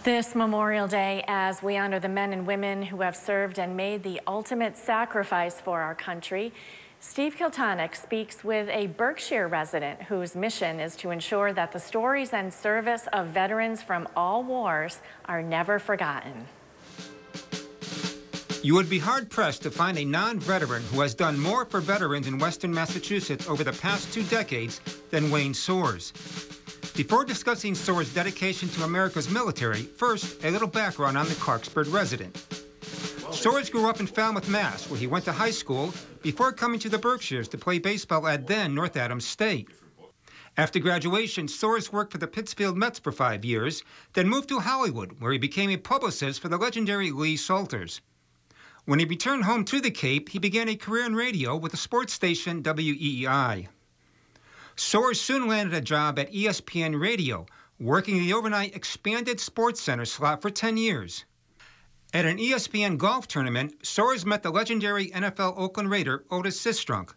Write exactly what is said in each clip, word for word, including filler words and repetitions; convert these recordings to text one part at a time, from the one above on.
This Memorial Day, as we honor the men and women who have served and made the ultimate sacrifice for our country, Steve Kiltonick speaks with a Berkshire resident whose mission is to ensure that the stories and service of veterans from all wars are never forgotten. You would be hard-pressed to find a non-veteran who has done more for veterans in Western Massachusetts over the past two decades than Wayne Soares. Before discussing Soares' dedication to America's military, first, a little background on the Clarksburg resident. Soares grew up in Falmouth, Mass, where he went to high school before coming to the Berkshires to play baseball at then North Adams State. After graduation, Soares worked for the Pittsfield Mets for five years, then moved to Hollywood, where he became a publicist for the legendary Lee Salters. When he returned home to the Cape, he began a career in radio with the sports station W E E I. Soares soon landed a job at E S P N Radio, working the overnight expanded Sports Center slot for ten years. At an E S P N golf tournament, Soares met the legendary N F L Oakland Raider Otis Sistrunk.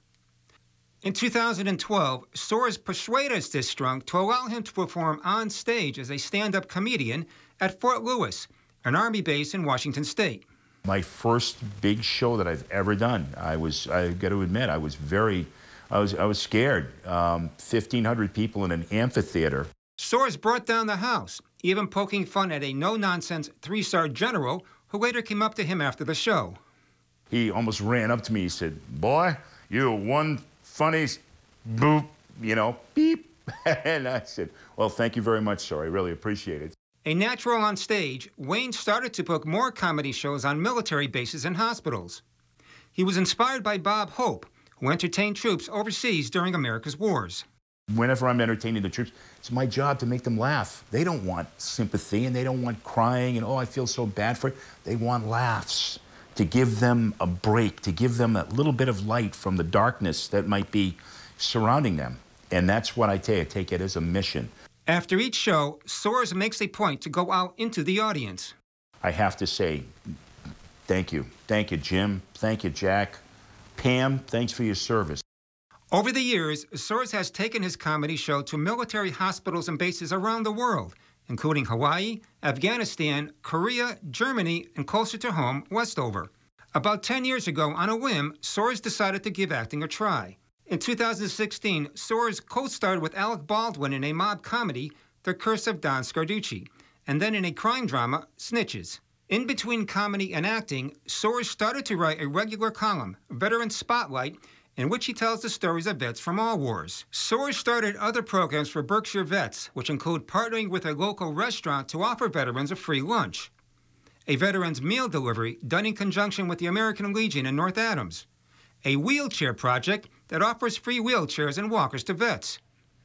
In two thousand twelve, Soares persuaded Sistrunk to allow him to perform on stage as a stand-up comedian at Fort Lewis, an Army base in Washington State. My first big show that I've ever done, I was, I got to admit, I was very, I was, I was scared. Um, fifteen hundred people in an amphitheater. Soares brought down the house, even poking fun at a no-nonsense three-star general who later came up to him after the show. He almost ran up to me. He said, "Boy, you're one funny boop, you know, beep." And I said, "Well, thank you very much, sir. I really appreciate it." A natural on stage, Wayne started to book more comedy shows on military bases and hospitals. He was inspired by Bob Hope, who entertained troops overseas during America's wars. Whenever I'm entertaining the troops, it's my job to make them laugh. They don't want sympathy, and they don't want crying and, oh, I feel so bad for it. They want laughs, to give them a break, to give them a little bit of light from the darkness that might be surrounding them. And that's what I take. I take it as a mission. After each show, Soares makes a point to go out into the audience. I have to say, thank you. Thank you, Jim. Thank you, Jack. Pam, thanks for your service. Over the years, Soares has taken his comedy show to military hospitals and bases around the world, including Hawaii, Afghanistan, Korea, Germany, and closer to home, Westover. About ten years ago, on a whim, Soares decided to give acting a try. In two thousand sixteen, Soares co-starred with Alec Baldwin in a mob comedy, The Curse of Don Scarducci, and then in a crime drama, Snitches. In between comedy and acting, Soares started to write a regular column, Veteran Spotlight, in which he tells the stories of vets from all wars. Soares started other programs for Berkshire vets, which include partnering with a local restaurant to offer veterans a free lunch, a veterans meal delivery done in conjunction with the American Legion in North Adams, a wheelchair project that offers free wheelchairs and walkers to vets,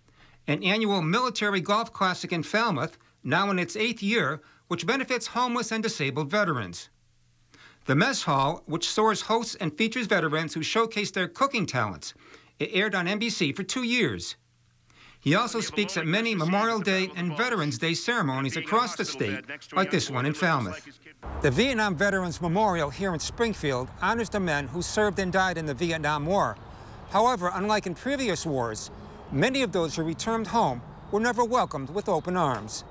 an annual military golf classic in Falmouth, now in its eighth year, which benefits homeless and disabled veterans, the Mess Hall, which Soares hosts and features veterans who showcase their cooking talents. It aired on N B C for two years. He also speaks at many Memorial Day and Veterans Day ceremonies across the state, like this one in Falmouth. The Vietnam Veterans Memorial here in Springfield honors the men who served and died in the Vietnam War. However, unlike in previous wars, many of those who returned home were never welcomed with open arms.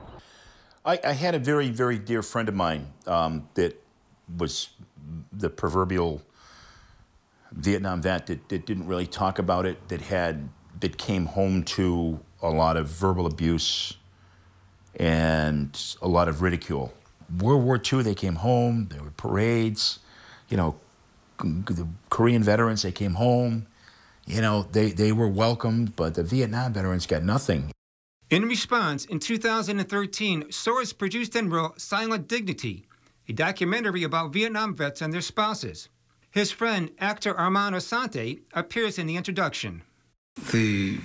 I, I had a very, very dear friend of mine um, that was the proverbial Vietnam vet that, that didn't really talk about it, that had that came home to a lot of verbal abuse and a lot of ridicule. World War Two, they came home, there were parades, you know, the Korean veterans, they came home, you know, they, they were welcomed, but the Vietnam veterans got nothing. In response, in two thousand thirteen, Soares produced and wrote Silent Dignity, a documentary about Vietnam vets and their spouses. His friend, actor Armand Assante, appears in the introduction. The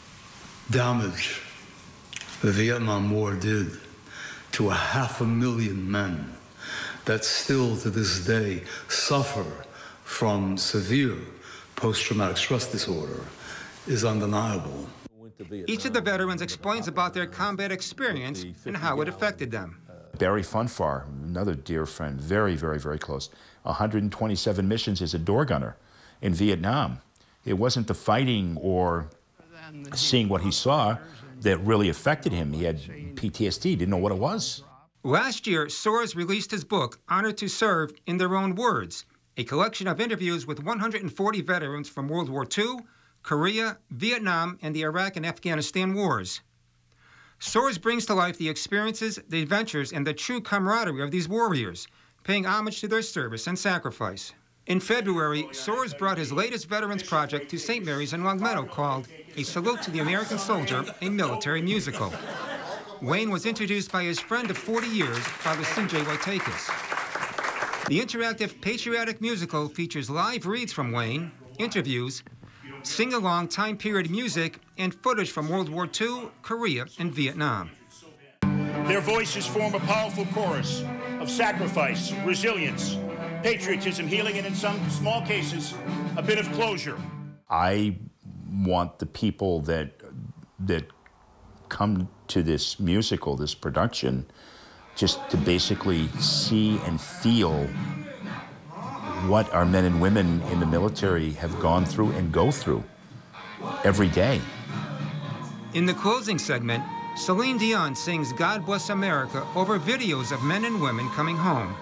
damage the Vietnam War did to a half a million men that still to this day suffer from severe post-traumatic stress disorder is undeniable. Each of the veterans explains about their combat experience and how it affected them. Barry Funfar, another dear friend, very, very, very close. one hundred twenty-seven missions as a door gunner in Vietnam. It wasn't the fighting or seeing what he saw that really affected him. He had P T S D, didn't know what it was. Last year, SOARS released his book, Honored to Serve in Their Own Words, a collection of interviews with one hundred forty veterans from World War Two, Korea, Vietnam, and the Iraq and Afghanistan wars. SOARS brings to life the experiences, the adventures, and the true camaraderie of these warriors, paying homage to their service and sacrifice. In February, SOARS brought his latest veterans project to Saint Mary's in Longmeadow called A Salute to the American Soldier, a military musical. Wayne was introduced by his friend of forty years, Father C J Wojtakis. The interactive patriotic musical features live reads from Wayne, interviews, sing-along time period music, and footage from World War Two, Korea, and Vietnam. Their voices form a powerful chorus of sacrifice, resilience, patriotism, healing, and in some small cases, a bit of closure. I want the people that that come to this musical, this production, just to basically see and feel what our men and women in the military have gone through and go through every day. In the closing segment, Celine Dion sings God Bless America over videos of men and women coming home.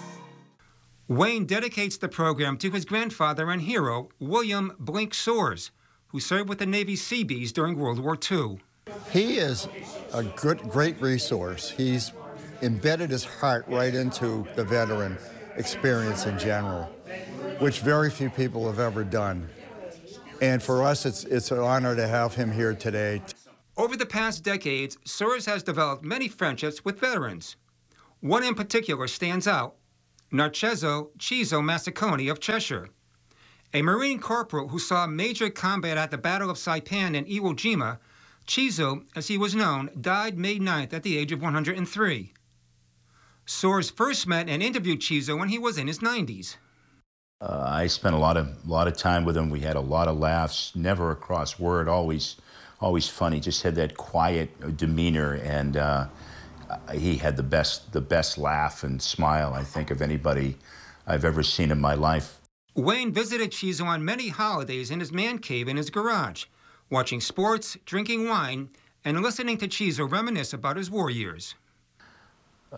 Wayne dedicates the program to his grandfather and hero, William Blink SOARS, who served with the Navy Seabees during World War Two. He is a good, great resource. He's embedded his heart right into the veteran experience in general, which very few people have ever done. And for us, it's, it's an honor to have him here today. Over the past decades, SOARS has developed many friendships with veterans. One in particular stands out, Narciso Chizo Massaconi of Cheshire. A Marine corporal who saw major combat at the Battle of Saipan and Iwo Jima, Chizo, as he was known, died May ninth at the age of one hundred three. SOARS first met and interviewed Chizo when he was in his nineties. Uh, I spent a lot of lot of time with him. We had a lot of laughs, never a cross word, always always funny. Just had that quiet demeanor, and uh, he had the best the best laugh and smile, I think, of anybody I've ever seen in my life. Wayne visited Chizo on many holidays in his man cave in his garage, watching sports, drinking wine, and listening to Chizo reminisce about his war years. Uh,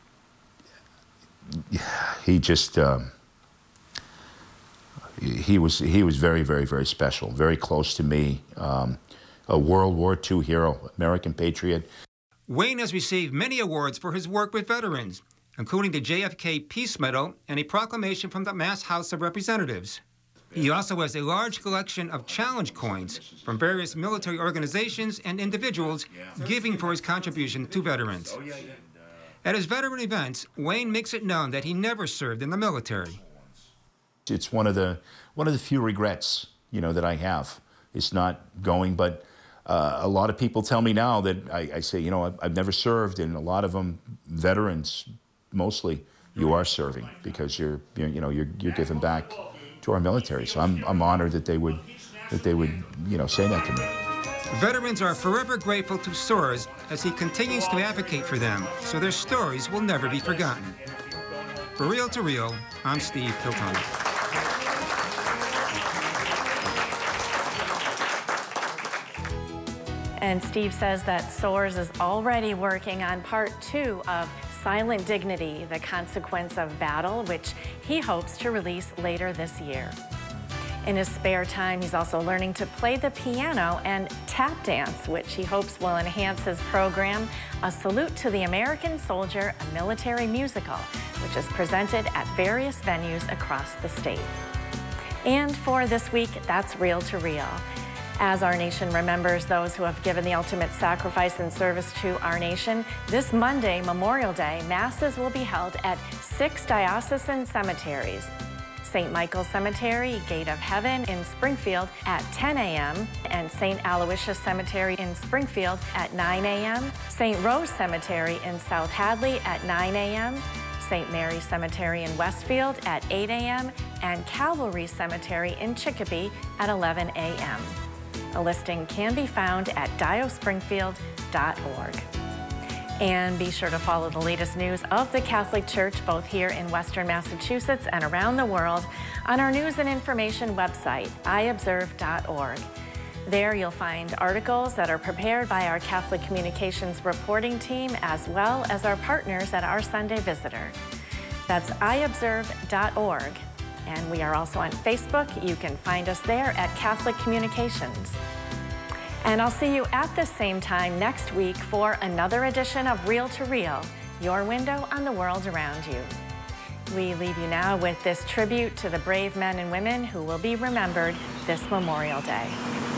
he just, uh, he was he was very, very, very special, very close to me. Um, a World War Two hero, American patriot. Wayne has received many awards for his work with veterans, including the J F K Peace Medal and a proclamation from the Mass House of Representatives. He also has a large collection of challenge coins from various military organizations and individuals giving for his contribution to veterans. At his veteran events, Wayne makes it known that he never served in the military. It's one of the one of the few regrets, you know, that I have. It's not going, but uh, a lot of people tell me now that I, I say, you know, I've, I've never served, and a lot of them, veterans, mostly, you are serving because you're, you're you know, you're you're giving back to our military. So I'm I'm honored that they would that they would you know say that to me. Veterans are forever grateful to SOARS as he continues to advocate for them, so their stories will never be forgotten. For Real to Real, I'm Steve Kiltonic. And Steve says that SOARS is already working on part two of Silent Dignity, the Consequence of Battle, which he hopes to release later this year. In his spare time, he's also learning to play the piano and tap dance, which he hopes will enhance his program, A Salute to the American Soldier, a military musical, which is presented at various venues across the state. And for this week, that's Real to Real. As our nation remembers those who have given the ultimate sacrifice in service to our nation, this Monday, Memorial Day, masses will be held at six diocesan cemeteries. Saint Michael's Cemetery, Gate of Heaven in Springfield at ten a m and Saint Aloysius Cemetery in Springfield at nine a m, Saint Rose Cemetery in South Hadley at nine a m, Saint Mary's Cemetery in Westfield at eight a m, and Calvary Cemetery in Chicopee at eleven a m A listing can be found at dio springfield dot org. And be sure to follow the latest news of the Catholic Church, both here in Western Massachusetts and around the world, on our news and information website, i observe dot org. There you'll find articles that are prepared by our Catholic Communications reporting team as well as our partners at Our Sunday Visitor. That's i observe dot org. And we are also on Facebook. You can find us there at Catholic Communications. And I'll see you at the same time next week for another edition of Real to Real, your window on the world around you. We leave you now with this tribute to the brave men and women who will be remembered this Memorial Day.